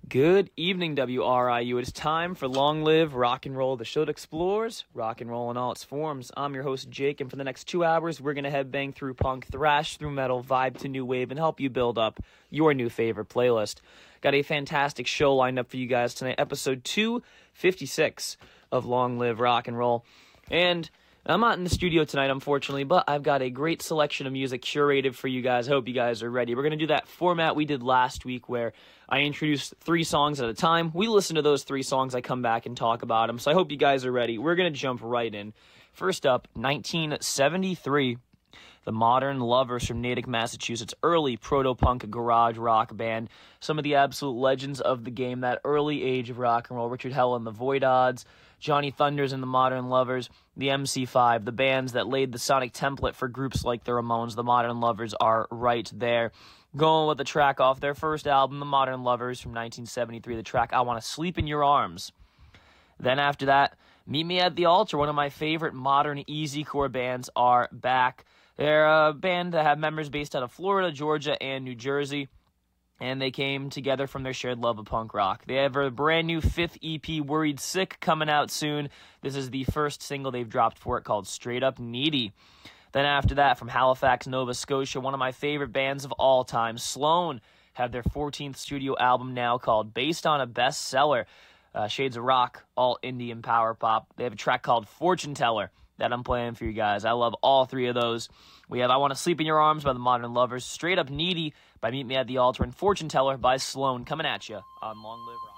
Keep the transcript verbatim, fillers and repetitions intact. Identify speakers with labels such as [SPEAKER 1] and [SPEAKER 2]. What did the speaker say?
[SPEAKER 1] Good evening, W R I U. It is time for Long Live Rock and Roll, the show that explores rock and roll in all its forms. I'm your host, Jake, and for the next two hours, we're going to headbang through punk, thrash through metal, vibe to new wave, and help you build up your new favorite playlist. Got a fantastic show lined up for you guys tonight, episode two fifty-six of Long Live Rock and Roll. And I'm not in the studio tonight, unfortunately, but I've got a great selection of music curated for you guys. I hope you guys are ready. We're going to do that format we did last week where I introduced three songs at a time. We listen to those three songs, I come back and talk about them, so I hope you guys are ready. We're going to jump right in. First up, nineteen seventy-three, the Modern Lovers from Natick, Massachusetts, early proto-punk garage rock band. Some of the absolute legends of the game, that early age of rock and roll. Richard Hell and the Void Odds, Johnny Thunders and the Modern Lovers, the M C five, the bands that laid the sonic template for groups like the Ramones. The Modern Lovers are right there. Going with the track off their first album, The Modern Lovers, from nineteen seventy-three, the track I Want to Sleep in Your Arms. Then after that, Meet Me at the Altar, one of my favorite modern easycore bands, are back. They're a band that have members based out of Florida, Georgia, and New Jersey, and they came together from their shared love of punk rock. They have a brand new fifth E P, Worried Sick, coming out soon. This is the first single they've dropped for it, called Straight Up Needy. Then after that, from Halifax, Nova Scotia, one of my favorite bands of all time, Sloan, have their fourteenth studio album now called Based on a Bestseller. Uh, Shades of Rock, all indie and power pop. They have a track called Fortune Teller that I'm playing for you guys. I love all three of those. We have I Want to Sleep in Your Arms by the Modern Lovers, Straight Up Needy by Meet Me at the Altar, and Fortune Teller by Sloan coming at you on Long Live Rock.